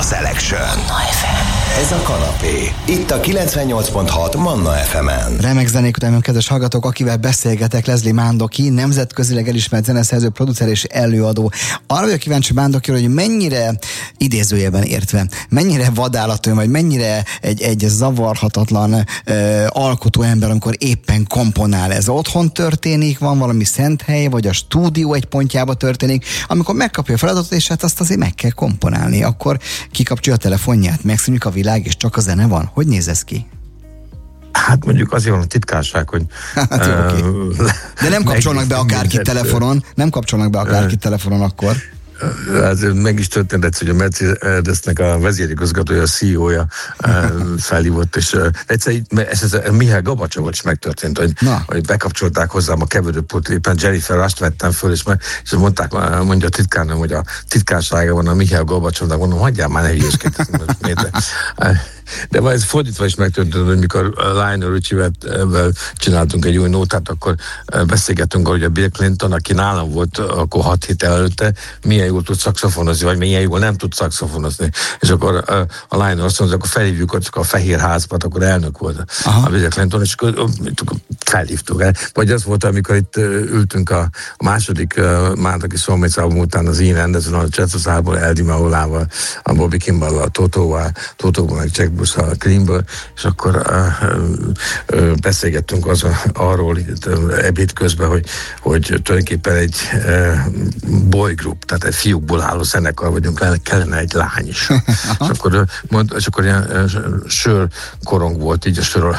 Selection. Ez a kanapé. Itt a 98.6 Manna FM-en. Remek zenék után, kedves hallgatók, akivel beszélgetek, Leslie Mandoki, nemzetközileg elismert zeneszerző, producer és előadó. Arra vagyok kíváncsi Mandoki, hogy mennyire, idézőjelben értve, mennyire vadállatő, vagy mennyire egy zavarhatatlan alkotó ember, amikor éppen komponál. Ez otthon történik, van valami szent hely, vagy a stúdió egy pontjába történik, amikor megkapja a feladatot, és hát azt azért meg kell komponálni. Akkor kikapcsolja a telefonját, megszűnik a világ, és csak a zene van. Hogy néz ez ki? Hát mondjuk azért van a titkárság, hogy... Hát jó, okay. De nem kapcsolnak be akárki telefonon, akkor. Ez meg is történt, hogy a Mercedesnek a vezérigazgatója, a CEO-ja felhívott, és egyszer Mihály Gabacsoval is megtörtént, hogy bekapcsolták hozzám a keverőpult, éppen Jennifer Rush-t vettem föl, és mondja a titkárnőm, hogy a titkársága van a Mihály Gabacsovnak, mondom, hagyjál már, ne hülyeskedj. De majd ez fordítva is megtörtént, hogy mikor Lionel Richie-vel csináltunk egy új nótát, akkor beszélgettünk, hogy a Bill Clinton, aki nálam volt akkor 6 hét előtte, milyen jól tud szaxofonozni, vagy milyen jól nem tud szaxofonozni. És akkor a Lionel azt mondta, akkor felhívjuk a Fehér Házban, akkor elnök volt a Bill Clinton, és akkor felhívtuk el. Vagy az volt, amikor itt ültünk a második Mandoki Soulmates album után az Ian Anderson, a Csehszlovákiából, Eddie Maolával, a Bobby Kimball, a Tótóval meg Jack Bruce, a Creamből, és akkor beszélgettünk arról ebéd közben, hogy tulajdonképpen egy boy group, tehát egy fiúkból álló zenekar vagyunk, kellene egy lány is. és akkor ilyen sörkorong volt így a sör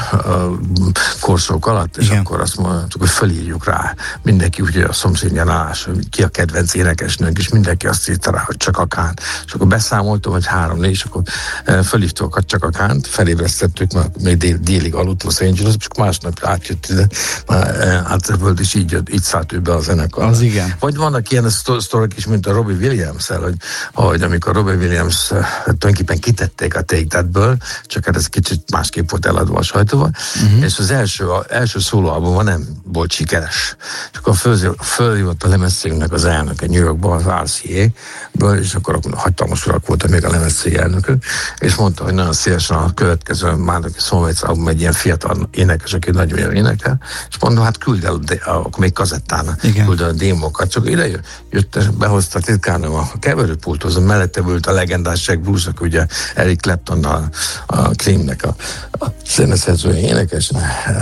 korszók alatt, és akkor azt mondtuk, hogy felírjuk rá mindenki, ugye a szomszédján állás, hogy ki a kedvenc énekesnőnk, és mindenki azt írta rá, hogy csak a Kán. És akkor beszámoltam, hogy 3-4, és akkor felhívtuk a csak a Kánt, felébresztettük, mert még délig aludt Los Angeles, és másnap átjött ide, átszöbölt, és így szállt ő be a zenekarra. Az igen. Vagy vannak ilyen sztorok is, mint a Robbie Williams-el, hogy amikor Robbie Williams tulajdonképpen kitették a Take That-ből, csak hát ez kicsit másképp volt eladva a sajtóval, és az első szólóalbuma nem volt sikeres. És akkor fölhívott a lemezcégnek az elnök, egy New Yorkban, az RCA-ből, és akkor hatalmas urak voltak még a lemezcég elnökök, és mondta, hogy nagyon szívesen a következő Mandoki Soulmates album egy ilyen fiatal énekes, aki nagyon jól énekel, és mondom, hát küld el, akkor még kazettán küld el a démokat, csak ide jött, behozta a titkárnőm a keverőpulthoz, mellette ült a legendás Jack Bruce, aki ugye Eric Claptonnal, a Creamnek a zeneszerzője, énekes,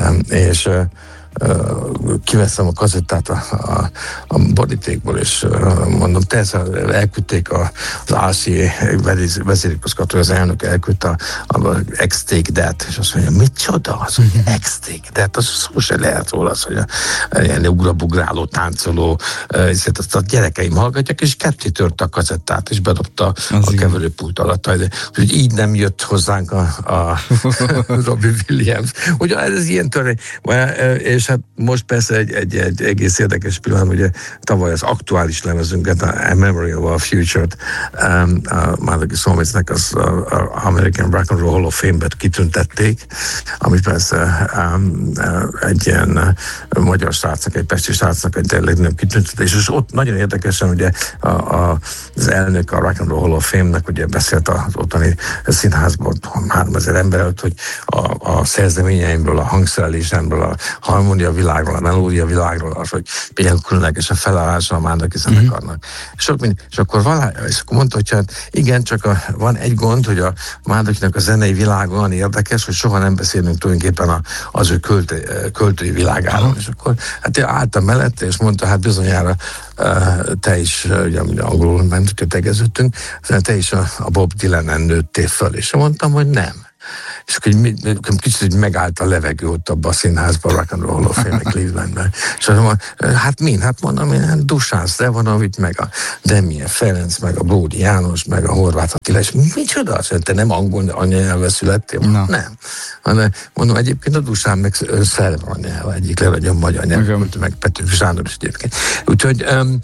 és kiveszem a kazettát a borítékból, és mondom, elküldték az RCA vezérigazgatója, az elnök elküldte a X-Take That, és azt mondja, micsoda az, hogy X-Take That, az szó se lehet róla, az, hogy ilyen ugrabugráló, táncoló, azt a gyerekeim hallgatják, és ketté tört a kazettát, és bedobta a keverőpult alatt. Úgyhogy így nem jött hozzánk a Robbie Williams. Ugye ez ilyen törvény, és hát most persze egy egész érdekes pillanat, ugye tavaly az aktuális lemezünket, a Memory of a Future-t, a Mandoki Soulmates-nek az American Rock and Roll Hall of Fame-bet kitüntették, amit persze egy ilyen magyar srácnak, egy pesti srácnak egy legnagyobb kitüntetés, és ott nagyon érdekesen ugye az elnök a Rock and Roll Hall of Fame-nek ugye beszélt az ottani színházban 3000 ember előtt, hogy a szerzeményeimből, a hangszerelésemből, a harmónia világról, a melódia világról, az, hogy milyen különleges a felállása a Mandoki zenekarnak. És akkor mondta, hogy hát igen, csak van egy gond, hogy a Mandokinak a zenei világ olyan érdekes, hogy soha nem beszélünk tulajdonképpen az ő költői világáról. És akkor hát álltam mellette, és mondta, hát bizonyára te is, ugye angolul nem tegeződtünk, te is a Bob Dylanen nőttél föl, és mondtam, hogy nem. És akkor kicsit megállt a levegő ott abban a színházban, Rock and Roll of Fame Clevelandben. És azt mondom, hát min? Hát mondom, én Dusan Stevanovic, meg a Damien Ferenc, meg a Bódi János, meg a Horváth Attila, és micsoda? Azt mondja, te nem angol anyanyelvvel születtél? No. Nem. Mondom, egyébként a Dusan meg szerb anyanyelv, egyik legnagyobb magyar nyelv, meg Petőfi Sándor is egyébként. Úgyhogy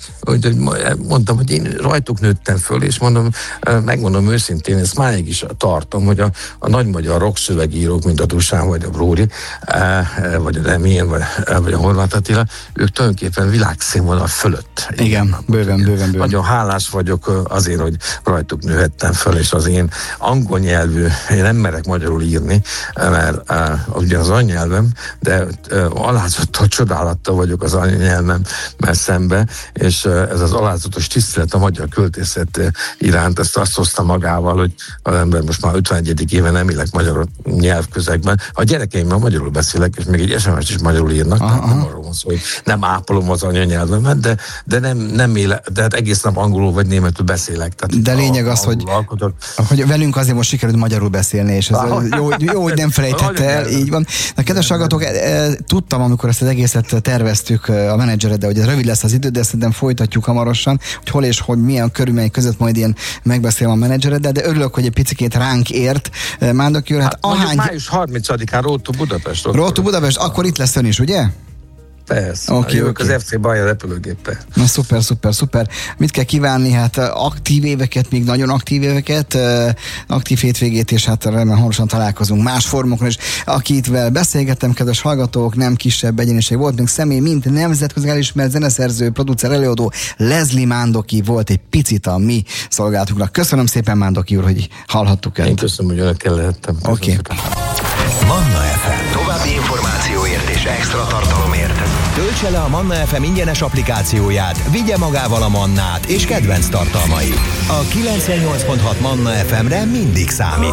mondtam, hogy én rajtuk nőttem föl, és megmondom őszintén, ezt máig is tartom, hogy a nagy magyar rock szakszövegírók, mint a Dusán, vagy a Bróri, vagy a Remén, vagy a Horváth Attila, ők tulajdonképpen világszínvonal fölött. Igen, bőven. Nagyon hálás vagyok azért, hogy rajtuk nőhettem föl, és az én angol nyelvű, én nem merek magyarul írni, mert ugye az anyanyelvem, de alázattal, csodálattal vagyok az anyanyelvem szembe, és ez az alázatos tisztelet a magyar költészet iránt, ezt azt hozta magával, hogy az ember most már 51. éve nem élek magyar nyelvközegben. A gyerekeimmel magyarul beszélek, és még egy SMS-t is magyarul írnak, tehát nem arról van szó, hogy nem ápolom az anyanyelvemet, de nem élek, de hát egész nap angolul vagy németül beszélek. Tehát de lényeg az, hogy velünk azért most sikerült magyarul beszélni, és ez jó, hogy nem felejtette el, így van. Na, kedves hallgatók, tudtam, amikor ezt az egészet terveztük a menedzsereddel, hogy ez rövid lesz az idő, de szerintem folytatjuk hamarosan, hogy hol és hogy milyen körülmények között majd ilyen megbeszélem a menedzsereddel, de örülök, hogy egy picikét ránk ért. Mándoki úr, hát május 30-án Road to Budapest. Road to Budapest, akkor itt lesz ön is, ugye? Persze. Okay. Az FC Bayer repülőgéppel. Na szuper. Mit kell kívánni? Hát aktív éveket, még nagyon aktív éveket, aktív hétvégét, és hát remélem hamarosan találkozunk más formokon is. Akitvel beszélgettem, kedves hallgatók, nem kisebb egyéniség volt, még személy, mint nemzetközi elismert zeneszerző, producer, előadó Leslie Mandoki volt egy picit a mi szolgálatunknak. Köszönöm szépen, Mandoki úr, hogy hallhattuk el. Én köszönöm, hogy önökkel lehettem. Oké. Manna FM. További információért és extra tartalomért töltse le a Manna FM ingyenes applikációját, vigye magával a Mannát és kedvenc tartalmait. A 98.6 Manna FM-re mindig számít.